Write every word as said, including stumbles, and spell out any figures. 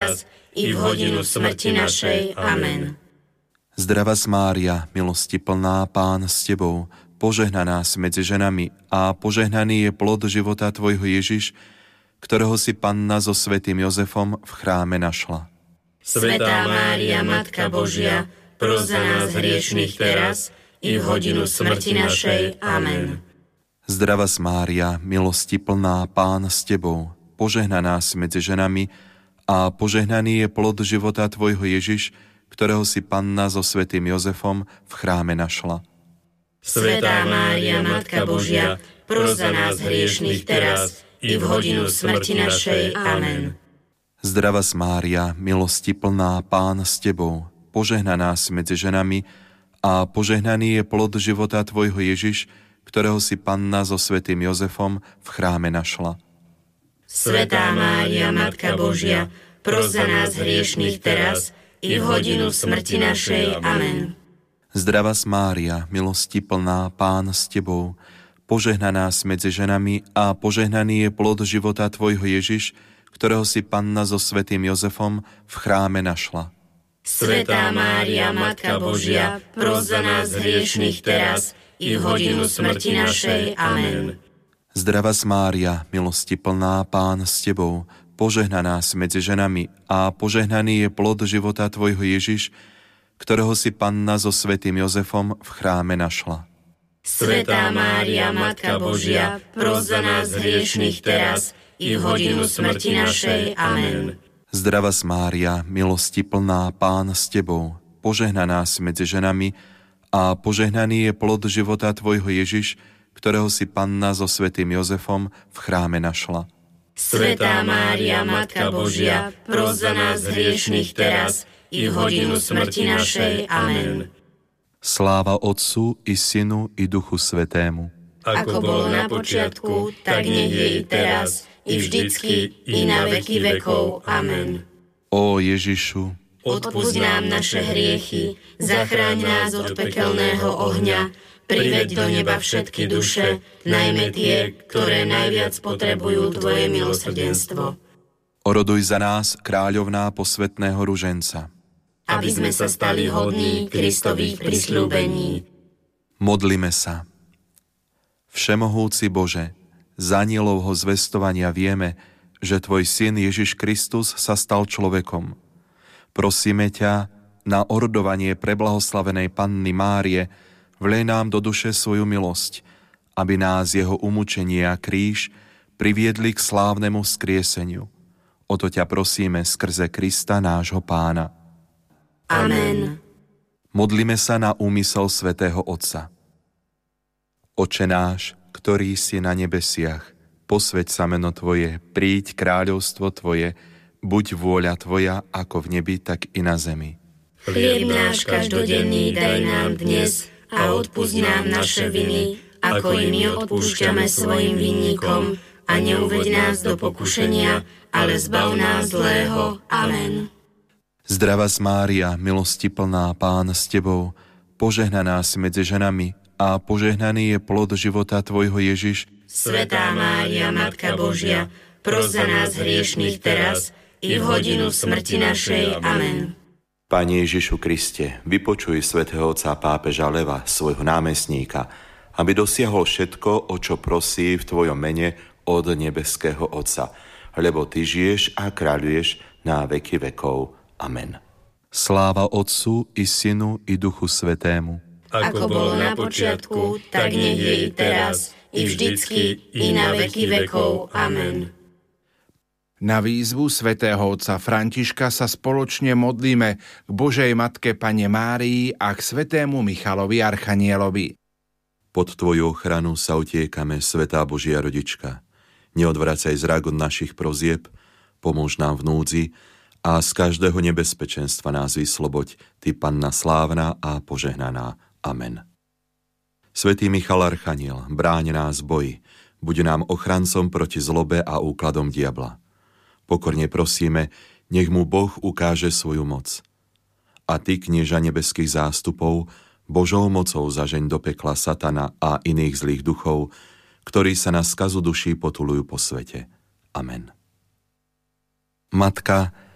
teraz, i v hodinu smrti našej. Amen. Zdravás Mária, milosti plná, Pán s Tebou, požehnaná si medzi ženami a požehnaný je plod života Tvojho Ježiš, ktorého si Panna so svätým Jozefom v chráme našla. Svätá Mária, Matka Božia, pros za nás hriešnych teraz, i v hodinu smrti našej. Amen. Zdravás Mária, milosti plná, Pán s Tebou, požehnaná si medzi ženami a požehnaný je plod života Tvojho Ježiš, ktorého si Panna so svätým Jozefom v chráme našla. Svätá Mária, Matka Božia, pros za nás hriešnych teraz, i v hodinu smrti našej. Amen. Zdravás Mária, milosti plná, Pán s Tebou, požehnaná si medzi ženami a požehnaný je plod života Tvojho Ježiš, ktorého si Panna so svätým Jozefom v chráme našla. Svätá Mária, Matka Božia, pros za nás hriešnych teraz, i v hodinu smrti našej. Amen. Zdravás Mária, milosti plná, Pán s Tebou, požehnaná si medzi ženami a požehnaný je plod života Tvojho Ježiš, ktorého si Panna so svätým Jozefom v chráme našla. Svätá Mária, Matka Božia, pros za nás hriešnych teraz, i v hodinu smrti našej. Amen. Zdravás Mária, milosti plná, Pán s Tebou, požehnaná si medzi ženami a požehnaný je plod života Tvojho Ježiš, ktorého si Panna so svätým Jozefom v chráme našla. Svätá Mária, Matka Božia, pros za nás hriešnych teraz, i v hodinu smrti našej. Amen. Zdravás Mária, milosti plná, Pán s Tebou, požehnaná si medzi ženami a požehnaný je plod života Tvojho Ježiš, ktorého si Panna so svätým Jozefom v chráme našla. Svätá Mária, Matka Božia, pros za nás hriešnych teraz, i v hodinu smrti našej. Amen. Sláva Otcu i Synu i Duchu Svätému. Ako bolo na počiatku, tak nech je i teraz, i vždycky, i na veky vekov. Amen. Ó Ježišu, odpusť nám naše hriechy, zachráň nás od pekelného ohňa, priveď do neba všetky duše, najmä tie, ktoré najviac potrebujú Tvoje milosrdenstvo. Oroduj za nás, kráľovná posvätného ruženca, aby sme sa stali hodní Kristových prisľúbení. Modlime sa. Všemohúci Bože, z anjelovho zvestovania vieme, že Tvoj Syn Ježiš Kristus sa stal človekom. Prosíme ťa, na orodovanie preblahoslavenej Panny Márie, vlej nám do duše svoju milosť, aby nás jeho umučenie a kríž priviedli k slávnemu vzkrieseniu. O to ťa prosíme skrze Krista nášho Pána. Amen. Modlime sa na úmysel svätého Otca. Oče náš, ktorý si na nebesiach, posväť sa meno Tvoje, príď kráľovstvo Tvoje, buď vôľa Tvoja ako v nebi, tak i na zemi. Chlieb náš každodenný daj nám dnes a odpusť nám naše viny, ako i my odpúšťame svojim vinníkom, a neuveď nás do pokušenia, ale zbav nás zlého. Amen. Zdravás Mária, milosti plná, Pán s Tebou, požehnaná si medzi ženami a požehnaný je plod života Tvojho Ježiš. Svätá Mária, Matka Božia, pros za nás hriešnych teraz, i v hodinu smrti našej. Amen. Pane Ježišu Kriste, vypočuj svätého otca pápeža Leva, svojho námestníka, aby dosiahol všetko, o čo prosí v Tvojom mene od nebeského Otca, lebo Ty žiješ a kráľuješ na veky vekov. Amen. Sláva Otcu i Synu i Duchu Svätému. Ako bolo na počiatku, tak nech je i teraz, i vždycky, i na veky vekov. Amen. Na výzvu svätého otca Františka sa spoločne modlíme k Božej Matke Panne Márii a k svätému Michalovi Archanielovi. Pod Tvoju ochranu sa utiekame, Svätá Božia Rodička. Neodvracaj zrak od našich prozieb, pomôž nám v núdzi a z každého nebezpečenstva nás vysloboď, Ty, Panna slávna a požehnaná. Amen. Svätý Michal Archaniel, bráň nás v boji, buď nám ochrancom proti zlobe a úkladom diabla. Pokorne prosíme, nech mu Boh ukáže svoju moc. A Ty, knieža nebeských zástupov, Božou mocou zažeň do pekla satana a iných zlých duchov, ktorí sa na skazu duší potulujú po svete. Amen. Matka,